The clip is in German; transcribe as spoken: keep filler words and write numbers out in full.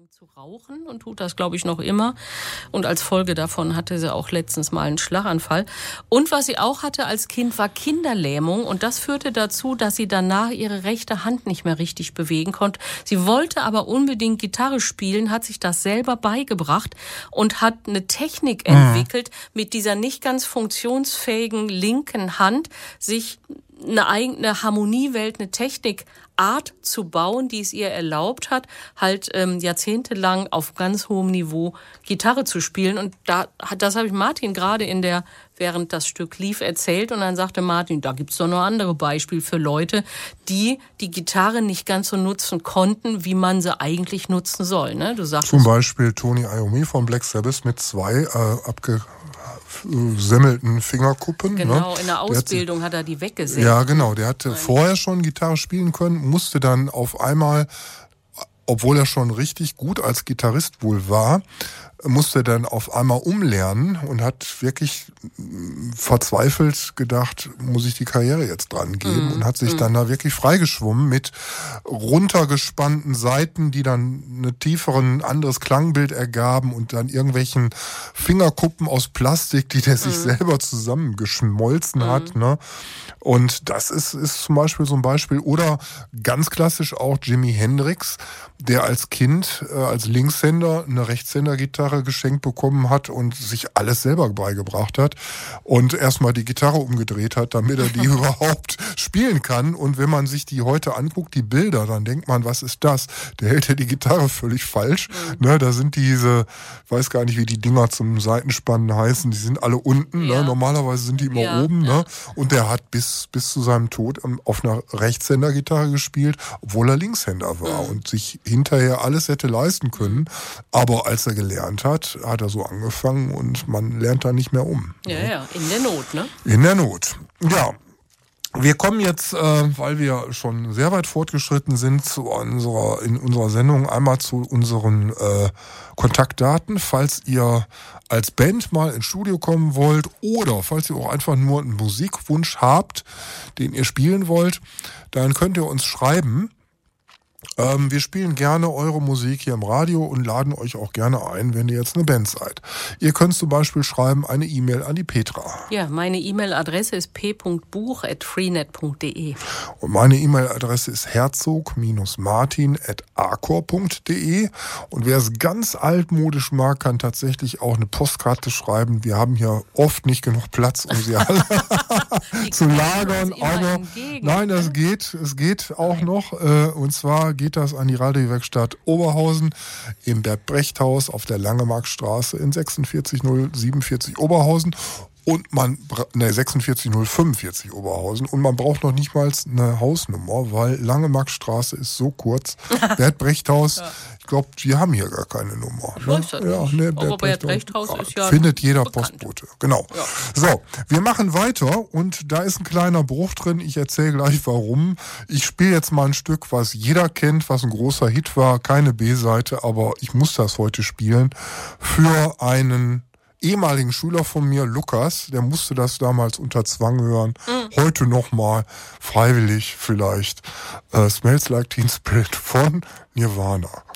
zu rauchen und tut das, glaube ich, noch immer. Und als Folge davon hatte sie auch letztens mal einen Schlaganfall. Und was sie auch hatte als Kind, war Kinderlähmung. Und das führte dazu, dass sie danach ihre rechte Hand nicht mehr richtig bewegen konnte. Sie wollte aber unbedingt Gitarre spielen, hat sich das selber beigebracht und hat eine Technik entwickelt, mit dieser nicht ganz funktionsfähigen linken Hand sich eine eigene Harmoniewelt, eine Technikart zu bauen, die es ihr erlaubt hat, halt ähm, jahrzehntelang auf ganz hohem Niveau Gitarre zu spielen. Und da hat, das habe ich Martin gerade in der, während das Stück lief, erzählt. Und dann sagte Martin, da gibt's doch noch andere Beispiele für Leute, die die Gitarre nicht ganz so nutzen konnten, wie man sie eigentlich nutzen soll. Ne? Du sagtest, zum Beispiel Tony Iommi von Black Sabbath mit zwei äh, abge semmelten Fingerkuppen. Genau, ne? in der Ausbildung hat, hat er die weggesetzt. Ja, genau. Der hatte vorher schon Gitarre spielen können, musste dann auf einmal, obwohl er schon richtig gut als Gitarrist wohl war, musste dann auf einmal umlernen und hat wirklich verzweifelt gedacht, muss ich die Karriere jetzt dran geben, mm, und hat sich mm. dann da wirklich freigeschwommen mit runtergespannten Saiten, die dann eine tieferen, anderes Klangbild ergaben und dann irgendwelchen Fingerkuppen aus Plastik, die der mm. sich selber zusammengeschmolzen mm. hat, ne? Und das ist, ist zum Beispiel so ein Beispiel. Oder ganz klassisch auch Jimi Hendrix, der als Kind, äh, als Linkshänder eine Rechtshänder-Gitarre geschenkt bekommen hat und sich alles selber beigebracht hat und erstmal die Gitarre umgedreht hat, damit er die überhaupt spielen kann. Und wenn man sich die heute anguckt, die Bilder, dann denkt man, was ist das? Der hält ja die Gitarre völlig falsch. Mhm. Ne, da sind diese, ich weiß gar nicht, wie die Dinger zum Seitenspannen heißen, die sind alle unten. Ja. Ne? Normalerweise sind die immer ja, oben. Ja. Ne? Und der hat bis bis zu seinem Tod auf einer Rechtshänder-Gitarre gespielt, obwohl er Linkshänder war mhm. und sich hinterher alles hätte leisten können. Aber als er gelernt hat, hat er so angefangen und man lernt da nicht mehr um. Ja, ne? ja, in der Not, ne? In der Not, ja. Wir kommen jetzt, äh, weil wir schon sehr weit fortgeschritten sind, zu unserer, in unserer Sendung einmal zu unseren äh, Kontaktdaten. Falls ihr als Band mal ins Studio kommen wollt oder falls ihr auch einfach nur einen Musikwunsch habt, den ihr spielen wollt, dann könnt ihr uns schreiben. Ähm, wir spielen gerne eure Musik hier im Radio und laden euch auch gerne ein, wenn ihr jetzt eine Band seid. Ihr könnt zum Beispiel schreiben eine E-Mail an die Petra. Ja, meine E-Mail-Adresse ist p punkt buch at freenet punkt de. Und meine E-Mail-Adresse ist herzog martin at arcor punkt de. Und wer es ganz altmodisch mag, kann tatsächlich auch eine Postkarte schreiben. Wir haben hier oft nicht genug Platz, um sie alle zu lagern. Aber entgegen. Nein, das geht. Es geht auch nein. noch. Äh, und zwar geht das an die Radiowerkstatt Oberhausen im Bert-Brecht-Haus auf der Langemarkstraße in sechsundvierzig null siebenundvierzig Oberhausen. Und man, ne, sechsundvierzig null fünfundvierzig Oberhausen. Und man braucht noch nicht mal eine Hausnummer, weil Langemarkstraße ist so kurz. Bert-Brecht-Haus, ja. Ich glaube, wir haben hier gar keine Nummer. Ich ne? weiß das ja, nicht. Ne, aber Bert-Brecht-Haus ist ja findet jeder bekannt. Postbote. Genau. Ja. So, wir machen weiter und da ist ein kleiner Bruch drin. Ich erzähle gleich warum. Ich spiele jetzt mal ein Stück, was jeder kennt, was ein großer Hit war. Keine B-Seite, aber ich muss das heute spielen. Für einen ehemaligen Schüler von mir, Lukas, der musste das damals unter Zwang hören. Mhm. Heute nochmal freiwillig vielleicht. Uh, Smells Like Teen Spirit von Nirvana.